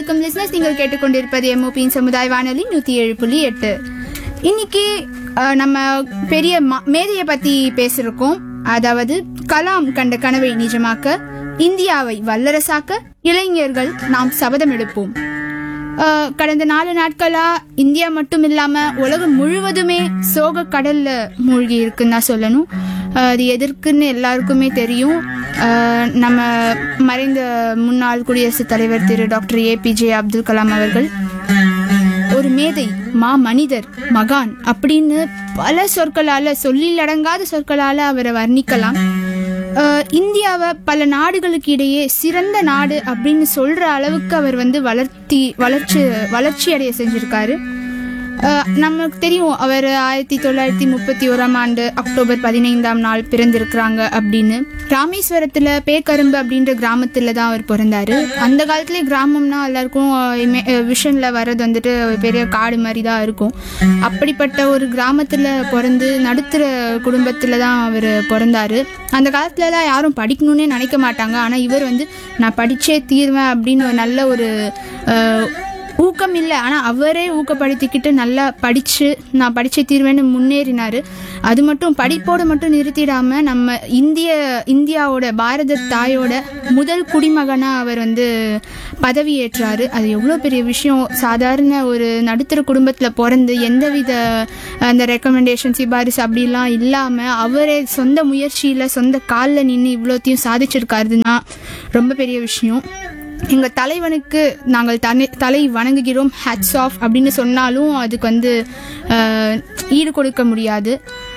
வணக்கம் லிஸ்னர்ஸ், நீங்கள் கேட்டுக்கொண்டிருப்பது எம்ஓபியின் சமுதாய வானொலி 107.8. இன்னைக்கு நம்ம பெரிய மேதையை பத்தி பேசிருக்கோம். அதாவது கலாம் கண்ட கனவை நிஜமாக்க, இந்தியாவை வல்லரசாக்க இளைஞர்கள் நாம் சபதம் எடுப்போம். கடந்த 4 நாட்களா இந்தியா மட்டும் இல்லாம உலகம் முழுவதுமே சோக கடல்ல மூழ்கி இருக்குன்னு தான் சொல்லணும். அது எதற்குன்னு எல்லாருக்குமே தெரியும். நம்ம மறைந்த முன்னாள் குடியரசுத் தலைவர் திரு டாக்டர் APJ அப்துல் கலாம் அவர்கள் ஒரு மேதை, மனிதர், மகான் அப்படின்னு பல சொற்களால, சொல்லிலடங்காத சொற்களால அவரை வர்ணிக்கலாம். இந்தியாவை பல நாடுகளுக்கு இடையே சிறந்த நாடு அப்படின்னு சொல்ற அளவுக்கு அவர் வளர்ச்சி அடைய செஞ்சிருக்காரு. நமக்கு தெரியும், அவர் 1931 அக்டோபர் 15 பிறந்திருக்கிறாங்க அப்படின்னு. ராமேஸ்வரத்துல பேக்கரும்பு அப்படின்ற கிராமத்துல தான் அவர் பிறந்தாரு. அந்த காலத்திலே கிராமம்னா எல்லாருக்கும் விஷன்ல வர்றது பெரிய காடு மாதிரி தான் இருக்கும். அப்படிப்பட்ட ஒரு கிராமத்துல பிறந்து நடுத்தர குடும்பத்துல தான் அவர் பிறந்தாரு. அந்த காலத்துலலாம் யாரும் படிக்கணும்னே நினைக்க மாட்டாங்க. ஆனா இவர் நான் படிச்சே தீர்வேன் அப்படின்னு ஒரு நல்ல ஒரு ஊக்கம் இல்லை, ஆனால் அவரே ஊக்கப்படுத்திக்கிட்டு நல்லா நான் படிச்சே தீர்வேன்னு முன்னேறினாரு. அது மட்டும் படிப்போடு மட்டும் நிறுத்திடாம நம்ம இந்தியாவோட பாரத தாயோட முதல் குடிமகனா அவர் பதவி ஏற்றாரு. அது எவ்வளோ பெரிய விஷயம். சாதாரண ஒரு நடுத்தர குடும்பத்தில் பிறந்து எந்தவித அந்த ரெக்கமெண்டேஷன், சிபாரிசு அப்படிலாம் இல்லாமல் அவரே சொந்த முயற்சியில் சொந்த காலில் நின்று இவ்வளோத்தையும் சாதிச்சிருக்காருன்னா ரொம்ப பெரிய விஷயம். எங்கள் தலைவனுக்கு நாங்கள் தலை வணங்குகிறோம், ஹேட்ஸ் ஆஃப் அப்படின்னு சொன்னாலும் அதுக்கு ஈடு கொடுக்க முடியாது.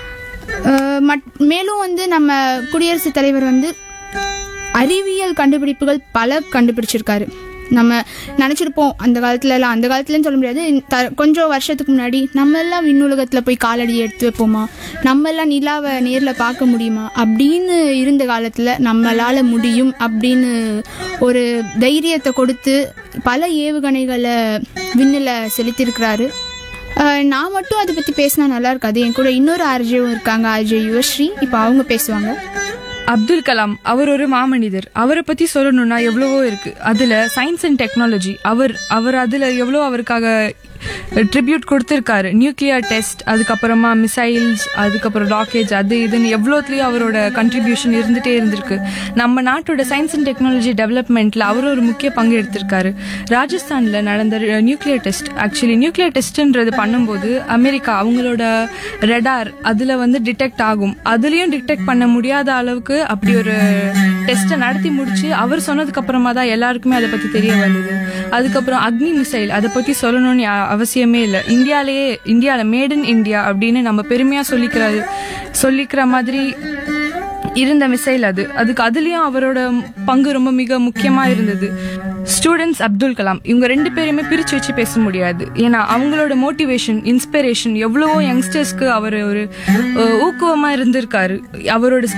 மேலும் நம்ம குடியரசுத் தலைவர் அறிவியல் கண்டுபிடிப்புகள் பல கண்டுபிடிச்சிருக்காரு. நம்ம நினச்சிருப்போம் அந்த காலத்துலன்னு சொல்ல முடியாது, கொஞ்சம் வருஷத்துக்கு முன்னாடி நம்ம எல்லாம் விண்ணுலகத்தில் போய் காலடி எடுத்து வைப்போமா, நம்ம எல்லாம் நிலாவை நேரில் பார்க்க முடியுமா அப்படின்னு இருந்த காலத்தில் நம்மளால் முடியும் அப்படின்னு ஒரு தைரியத்தை கொடுத்து பல ஏவுகணைகளை விண்ணில் செலுத்தியிருக்கிறாரு. நான் மட்டும் அதை பற்றி பேசினா நல்லா இருக்காது. என் கூட இன்னொரு ஆர்ஜேவும் இருக்காங்க, ஆர்ஜே யுவஸ்ரீ. இப்போ அவங்க பேசுவாங்க. அப்துல் கலாம் அவர் ஒரு மாமனிதர். அவரை பத்தி சொல்லணும்னா எவ்வளவோ இருக்கு. அதுல சயின்ஸ் அண்ட் டெக்னாலஜி அவர் அதுல எவ்வளோ அவருக்காக ட்ரிபியூட் கொடுத்துருக்காரு. நியூக்ளியர் டெஸ்ட், அதுக்கப்புறமா மிசைல்ஸ், அதுக்கப்புறம் ராக்கெட்ஸ், அது இதுன்னு எவ்வளோத்துலேயும் அவரோட கண்ட்ரிபியூஷன் இருந்துகிட்டே இருந்திருக்கு. நம்ம நாட்டோட சயின்ஸ் அண்ட் டெக்னாலஜி டெவலப்மெண்ட்டில் அவர் ஒரு முக்கிய பங்கு எடுத்திருக்காரு. ராஜஸ்தானில் நடந்த நியூக்ளியர் டெஸ்ட், ஆக்சுவலி நியூக்ளியர் டெஸ்ட்ன்றது பண்ணும்போது அமெரிக்கா அவங்களோட ரெடார் அதில் டிடெக்ட் ஆகும். அதுலேயும் டிடெக்ட் பண்ண முடியாத அளவுக்கு அப்படி ஒரு டெஸ்ட்டை நடத்தி முடிச்சு அவர் சொன்னதுக்கு அப்புறமா தான் எல்லாருக்குமே அதை பற்றி தெரிய வந்தது. அதுக்கப்புறம் அக்னி மிசைல், அதை பற்றி சொல்லணும்னு அவசியமே இல்லை. இந்தியாவில் மேட் இன் இந்தியா அப்படின்னு நம்ம பெருமையா சொல்லிக்கிற மாதிரி இருந்த மிசைல் அதுலயும் அவரோட பங்கு ரொம்ப மிக முக்கியமா இருந்தது. ஸ்டூடெண்ட்ஸ் அப்துல் கலாம் இவங்க 2 பேருமே பிரிச்சு வச்சு பேச முடியாது. ஏன்னா அவங்களோட மோட்டிவேஷன், இன்ஸ்பிரேஷன் எவ்வளவோ யங்ஸ்டர்ஸ்க்கு அவர் ஒரு ஊக்குவமா இருந்திருக்காரு. அவரோட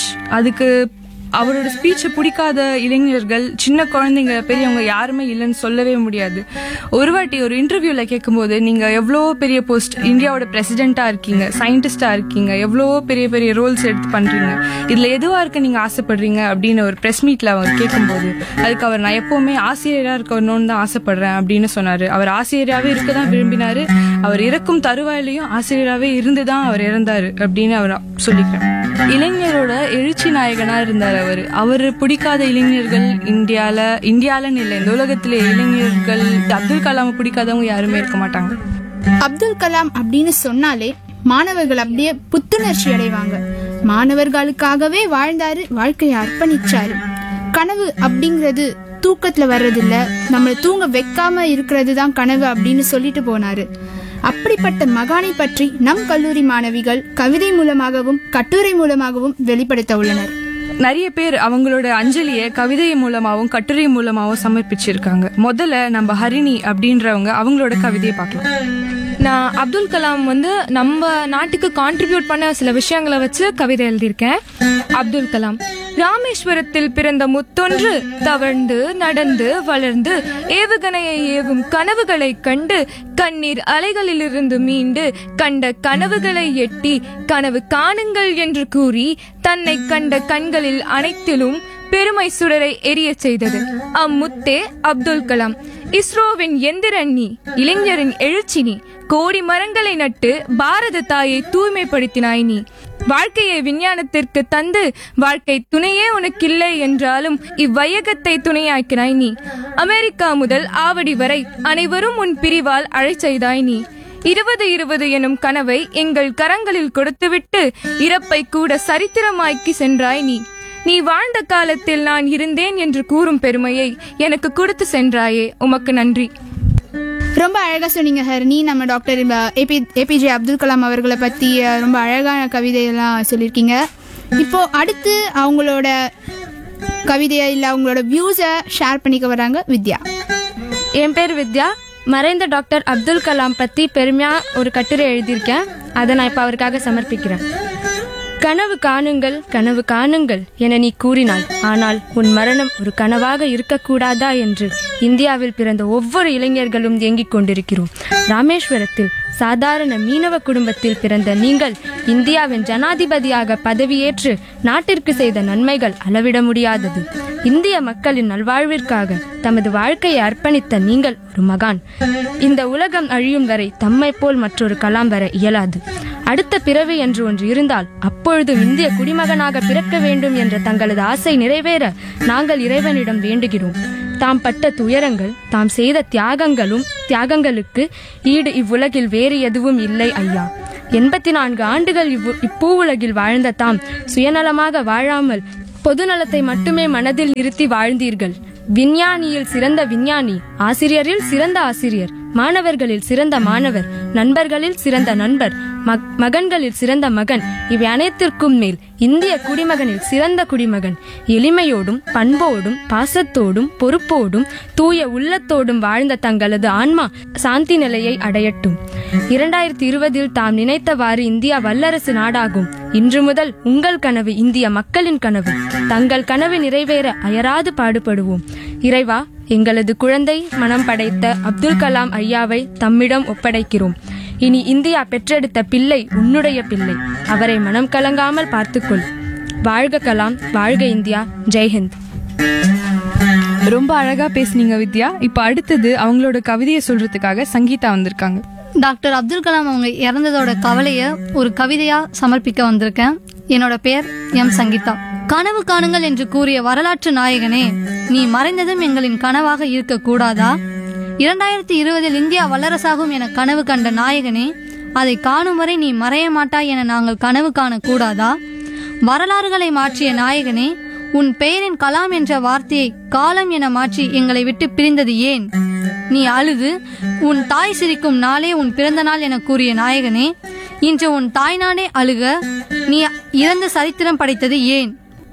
ஸ்பீச்சை பிடிக்காத இளைஞர்கள், சின்ன குழந்தைங்க, பெரியவங்க யாருமே இல்லைன்னு சொல்லவே முடியாது. ஒரு வாட்டி ஒரு இன்டர்வியூல கேட்கும்போது, நீங்க எவ்வளோ பெரிய போஸ்ட், இந்தியாவோட பிரசிடென்ட்டா இருக்கீங்க, சயின்டிஸ்டா இருக்கீங்க, எவ்வளோ பெரிய பெரிய ரோல்ஸ் எடுத்து பண்றீங்க, இதுல எதுவா இருக்க நீங்க ஆசைப்படுறீங்க அப்படின்னு ஒரு பிரஸ் மீட்ல அவர் கேட்கும்போது, அதுக்கு அவர் நான் எப்பவுமே ஆசிரியரா இருக்கணும்னு தான் ஆசைப்படுறேன் அப்படின்னு சொன்னாரு. அவர் ஆசிரியராகவே இருக்க தான் விரும்பினாரு. அவர் இறக்கும் தருவாயிலையும் ஆசிரியராகவே இருந்துதான் அவர் இறந்தாரு அப்படின்னு அவர் சொல்லிக்கிறேன். இளைஞரோட எழுச்சி நாயகனா இருந்தார். அவர் பிடிக்காத இளைஞர்கள் இந்தியாலன்னு இல்லை, இந்த உலகத்திலே இளைஞர்கள் அப்துல் கலாம் பிடிக்காதவங்க யாருமே இருக்க மாட்டாங்க. அப்துல் கலாம் அப்படின்னு சொன்னாலே மாணவர்கள் அப்படியே புத்துணர்ச்சி அடைவாங்க. மாணவர்களுக்காகவே வாழ்ந்தாரு, வாழ்க்கையை அர்ப்பணிச்சாரு. கனவு அப்படிங்கிறது தூக்கத்துல வர்றதில்ல, நம்மளை தூங்க வைக்காம இருக்கிறது தான் கனவு அப்படின்னு சொல்லிட்டு போனாரு. அப்படிப்பட்ட மகானை பற்றி நம் கல்லூரி மாணவிகள் கவிதை மூலமாகவும் கட்டுரை மூலமாகவும் வெளிப்படுத்த உள்ளனர். நிறைய பேர் அவங்களோட அஞ்சலியை கவிதை மூலமாகவும் கட்டுரை மூலமாகவும் சமர்ப்பிச்சிருக்காங்க. முதல்ல நம்ம ஹரிணி அப்படின்றவங்க அவங்களோட கவிதையை பார்க்கலாம். நான் அப்துல் கலாம் நம்ம நாட்டுக்கு கான்ட்ரிபியூட் பண்ண சில விஷயங்களை வச்சு கவிதை எழுதியிருக்கேன். அப்துல் கலாம்: ராமேஸ்வரத்தில் பிறந்த முத்தொன்று தவழ்ந்து நடந்து வளர்ந்து ஏவுகணையை ஏவும் கனவுகளை கண்டு கண்ணீர் அலைகளிலிருந்து மீண்டு கண்ட கனவுகளை எட்டி கனவு காணுங்கள் என்று கூறி தன்னை கண்ட கண்களில் அனைத்திலும் பெருமை சுடரை எரியச் செய்தது. அம்முத்தே அப்துல் கலாம். இஸ்ரோவின் எந்திரன் நீ, இளைஞரின் எழுச்சி நீ. கோடி மரங்களை நட்டு பாரத தாயை தூய்மைப்படுத்தினாய் நீ. வாழ்க்கையை விஞ்ஞானத்திற்கு தந்து வாழ்க்கை துணையே உனக்கில்லை என்றாலும் இவ்வையகத்தை துணையாக்கினாய் நீ. அமெரிக்கா முதல் ஆவடி வரை அனைவரும் உன் பிரிவால் அழைச்செய்தாய் நீ. 2020 எனும் கனவை எங்கள் கரங்களில் கொடுத்துவிட்டு இறப்பை கூட சரித்திரமாக்கி சென்றாய் நீ. நீ வாழ்ந்த காலத்தில் நான் இருந்தேன் என்று கூறும் பெருமையை எனக்கு கொடுத்து சென்றாயே, உமக்கு நன்றி. ரொம்ப அழகாக சொன்னீங்க ஹரிணி. நம்ம டாக்டர் ஏபிஜே அப்துல் கலாம் அவர்களை பற்றி ரொம்ப அழகான கவிதையெல்லாம் சொல்லியிருக்கீங்க. இப்போது அடுத்து அவங்களோட கவிதையை இல்லை அவங்களோட வியூஸை ஷேர் பண்ணிக்க வராங்க வித்யா. என் பேர் வித்யா. மறைந்த டாக்டர் அப்துல் கலாம் பற்றி பெருமையாக ஒரு கட்டுரை எழுதியிருக்கேன். அதை நான் இப்போ அவருக்காக சமர்ப்பிக்கிறேன். கனவு காணுங்கள், கனவு காணுங்கள் என நீ கூறினாய். ஆனால் உன் மரணம் ஒரு கனவாக இருக்கக்கூடாதா என்று இந்தியாவில் பிறந்த ஒவ்வொரு இளைஞர்களும் ஏங்கிக் கொண்டிருக்கிறோம். ராமேஸ்வரத்தில் சாதாரண மீனவ குடும்பத்தில் பிறந்த நீங்கள் இந்தியாவின் ஜனாதிபதியாக பதவியேற்று நாட்டிற்கு செய்த நன்மைகள் அளவிட முடியாதது. இந்திய மக்களின் நல்வாழ்விற்காக தமது வாழ்க்கையை அர்ப்பணித்த நீங்கள் ஒரு மகான். இந்த உலகம் அழியும் வரை தம்மை போல் மற்றொரு கலாம் வர இயலாது. அடுத்த பிறவி என்று ஒன்று இருந்தால் அப்பொழுதும் இந்திய குடிமகனாக பிறக்க வேண்டும் என்ற தங்களது ஆசை நிறைவேற நாங்கள் இறைவனிடம் வேண்டுகிறோம். தாம் பட்ட துயரங்கள், தாம் செய்த தியாகங்களுக்கு ஈடு இவ்வுலகில் வேறு எதுவும் இல்லை ஐயா. 84 ஆண்டுகள் இப்பூவுலகில் வாழ்ந்த தாம் சுயநலமாக வாழாமல் பொதுநலத்தை மட்டுமே மனதில் நிறுத்தி வாழ்ந்தீர்கள். விஞ்ஞானியில் சிறந்த விஞ்ஞானி, ஆசிரியரில் சிறந்த ஆசிரியர், மாணவர்களில் சிறந்த மாணவர், நண்பர்களில் சிறந்த நண்பர், மகன்களில் சிறந்த மகன், இவை அனைத்திற்கும் மேல் இந்திய குடிமகனில் சிறந்த குடிமகன். எளிமையோடும் பண்போடும் பாசத்தோடும் பொறுப்போடும் தூய உள்ளத்தோடும் வாழ்ந்த தங்களது ஆன்மா சாந்தி நிலையை அடையட்டும். 2020 தாம் நினைத்தவாறு இந்தியா வல்லரசு நாடாகும். இன்று முதல் உங்கள் கனவு இந்திய மக்களின் கனவு. தங்கள் கனவு நிறைவேற அயராது பாடுபடுவோம். இறைவா, எங்களது குழந்தை மனம் படைத்த அப்துல் கலாம் ஐயாவை தம்மிடம் ஒப்படைக்கிறோம். இனி இந்தியா பெற்றெடுத்த பிள்ளை உன்னுடைய பிள்ளை. அவரை மனம் கலங்காமல் பார்த்துக்கொள். வாழ்க கலாம், வாழ்க இந்தியா. ஜெய்ஹிந்த். ரொம்ப அழகா பேசுனீங்க வித்யா. இப்ப அடுத்தது அவங்களோட கவிதையை சொல்றதுக்காக சங்கீதா வந்திருக்காங்க. டாக்டர் அப்துல் கலாம் அவங்க இறந்ததோட கவலைய ஒரு கவிதையா சமர்ப்பிக்க வந்திருக்கேன். என்னோட பேர் எம் சங்கீதா. கனவு காணுங்கள் என்று கூறிய வரலாற்று நாயகனே, நீ மறைந்ததும் எங்களின் கனவாக இருக்க கூடாதா? 2020 இந்தியா வல்லரசாகும் என கனவு கண்ட நாயகனே, அதை காணும் வரை நீ மறைய மாட்டாய் என நாங்கள் கனவு காண கூடாதா? வரலாறுகளை மாற்றிய நாயகனே, உன் பெயரின் கலாம் என்ற வார்த்தையை காலம் என மாற்றி எங்களை விட்டு பிரிந்தது ஏன்? நீ அழுது உன் தாய் சிரிக்கும் நாளே உன் பிறந்த நாள் என கூறிய நாயகனே, இன்று உன் தாய் நாடே அழுக நீ இறந்த சரித்திரம் படைத்தது ஏன்?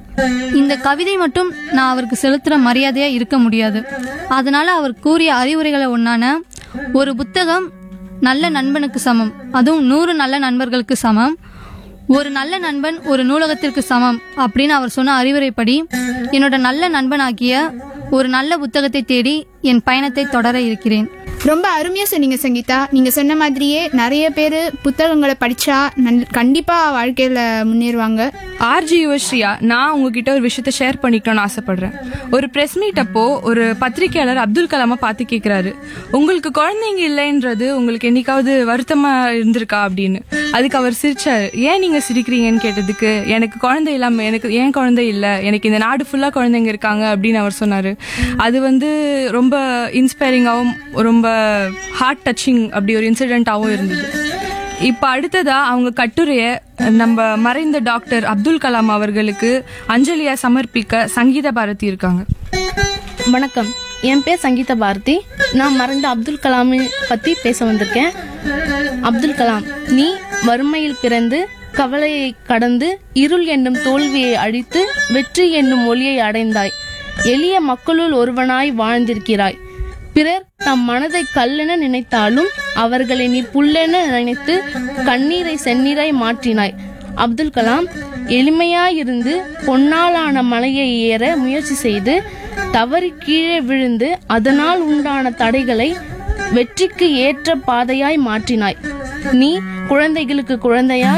இந்த கவிதை மட்டும் நான் அவருக்கு செலுத்துற மரியாதையா இருக்க முடியாது. அதனால அவர் கூறிய அறிவுரைகளை ஒன்னான, ஒரு புத்தகம் நல்ல நண்பனுக்கு சமம், அதுவும் 100 நல்ல நண்பர்களுக்கு சமம். ஒரு நல்ல நண்பன் ஒரு நூலகத்திற்கு சமம் அப்படின்னு அவர் சொன்ன அறிவுரைப்படி என்னோட நல்ல நண்பனாகிய ஒரு நல்ல புத்தகத்தை தேடி என் பயணத்தை தொடர இருக்கிறேன். ரொம்ப அருமையாக சொன்னீங்க சங்கீதா. நீங்கள் சொன்ன மாதிரியே நிறைய பேர் புத்தகங்களை படித்தா கண்டிப்பாக வாழ்க்கையில் முன்னேறுவாங்க. ஆர்ஜி யுவஸ்ரீயா, நான் உங்ககிட்ட ஒரு விஷயத்த ஷேர் பண்ணிக்கணும்னு ஆசைப்படுறேன். ஒரு பிரஸ் மீட் அப்போ ஒரு பத்திரிகையாளர் அப்துல் கலாமை பார்த்து கேட்குறாரு, உங்களுக்கு குழந்தைங்க இல்லைன்றது உங்களுக்கு என்னைக்காவது வருத்தமா இருந்திருக்கா அப்படின்னு. அதுக்கு அவர் சிரிச்சாரு. ஏன் நீங்க சிரிக்கிறீங்கன்னு கேட்டதுக்கு, எனக்கு குழந்தை இல்லாம எனக்கு ஏன் குழந்தை இல்லை, எனக்கு இந்த நாடு ஃபுல்லா குழந்தைங்க இருக்காங்க அப்படின்னு அவர் சொன்னாரு. அது ரொம்ப இன்ஸ்பைரிங்காகவும் ரொம்ப ஹார்ட் டச்சிங் அப்படி ஒரு இன்சிடென்ட்டாகவும் இருந்தது. இப்ப அடுத்ததா அவங்க கட்டுரைய நம்ம மறைந்த டாக்டர் அப்துல் கலாம் அவர்களுக்கு அஞ்சலியா சமர்ப்பிக்க சங்கீத பாரதி இருக்காங்க. வணக்கம், என் பேர் சங்கீத பாரதி. நான் மறைந்த அப்துல் கலாமை பத்தி பேச வந்திருக்கேன். அப்துல் கலாம், நீ வறுமையில் பிறந்து கவலையை கடந்து இருள் என்னும் தோல்வியை அழித்து வெற்றி என்னும் ஒளியை அடைந்தாய். எளிய மக்களுள் ஒருவனாய் வாழ்ந்திருக்கிறாய். பிறர் தம் மனதை கல்லென நினைத்தாலும் அவர்களை நீ புல்லென நினைத்து கண்ணீரை செந்நீராய் மாற்றினாய். அப்துல் கலாம், எளிமையாயிருந்து பொன்னாலான மலையை ஏற முயற்சி செய்து தவறி கீழே விழுந்து அதனால் உண்டான தடைகளை வெற்றிக்கு ஏற்ற பாதையாய் மாற்றினாய். நீ குழந்தைகளுக்கு குழந்தையாய்,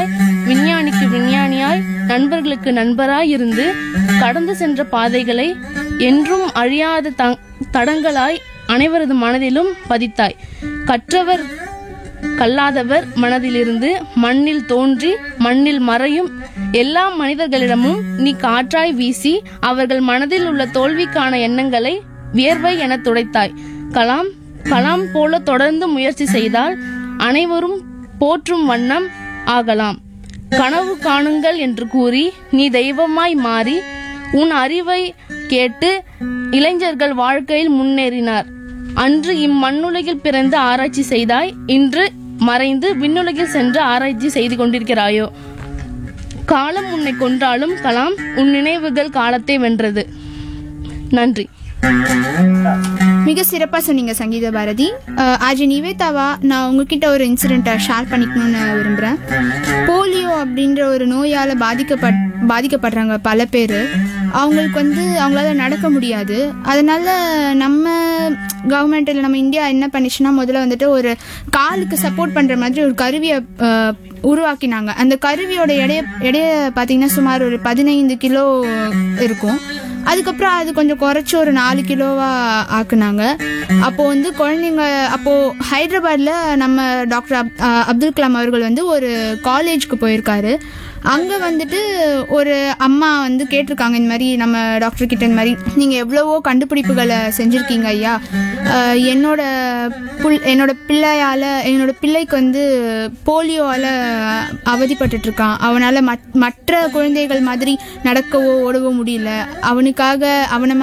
விஞ்ஞானிக்கு விஞ்ஞானியாய் நண்பர்களுக்கு நண்பராய் இருந்து கடந்து சென்ற பாதைகளை என்றும் அழியாத தடங்களாய் அனைவரது மனதிலும் பதித்தாய். கற்றவர் கல்லாதவர் மனதிலிருந்து மண்ணில் தோன்றி மண்ணில் மறையும் எல்லா மனிதர்களிடமும் நீ காற்றாய் வீசி அவர்கள் மனதில் உள்ள தோல்விக்கான எண்ணங்களை வியர்வை என துடைத்தாய். கலாம் போல தொடர்ந்து முயற்சி செய்தால் அனைவரும் போற்றும் வண்ணம் ஆகலாம். கனவு காணுங்கள் என்று கூறி நீ தெய்வமாய் மாறி உன் அறிவை கேட்டு இளைஞர்கள் வாழ்க்கையில் முன்னேறினார். அன்று இம்மண்ணுலகில் பிறந்து ஆராய்ச்சி செய்தாய், இன்று மறைந்து விண்ணுலகில் சென்று ஆராய்ச்சி செய்து கொண்டிருக்கிறாயோ? காலம் உன்னை கொன்றாலும் கலாம் உன் நினைவுகள் காலத்தை வென்றது. நன்றி. மிக சிறப்பாக சொன்னீங்க சங்கீத பாரதி. ஆஜி நிவேதாவா, நான் உங்ககிட்ட ஒரு இன்சிடெண்ட்டை ஷேர் பண்ணிக்கணும்னு விரும்புகிறேன். போலியோ அப்படின்ற ஒரு நோயால் பாதிக்கப்படுறாங்க பல பேர். அவங்களுக்கு அவங்களால நடக்க முடியாது. அதனால நம்ம கவர்மெண்ட்டில் நம்ம இந்தியா என்ன பண்ணிச்சுன்னா, முதல்ல வந்துட்டு ஒரு காலுக்கு சப்போர்ட் பண்ணுற மாதிரி ஒரு கருவியை உருவாக்கினாங்க. அந்த கருவியோட எடைய பார்த்தீங்கன்னா சுமார் ஒரு 15 கிலோ இருக்கும். அதுக்கப்புறம் அது கொஞ்சம் குறைச்சி ஒரு 4 கிலோவா ஆக்குனாங்க. அப்போது குழந்தைங்க, அப்போது ஹைதராபாத்தில் நம்ம டாக்டர் அப்துல் கலாம் அவர்கள் ஒரு காலேஜ்க்கு போயிருக்காரு. அங்கே வந்துட்டு ஒரு அம்மா கேட்டிருக்காங்க, இந்த மாதிரி நம்ம டாக்டர் கிட்ட, இந்த மாதிரி நீங்கள் எவ்வளவோ கண்டுபிடிப்புகளை செஞ்சுருக்கீங்க ஐயா, என்னோட பிள்ளைக்கு போலியோவால் அவதிப்பட்டுருக்கான். அவனால் மற்ற குழந்தைகள் மாதிரி நடக்கவோ ஓடவோ முடியல. அவனை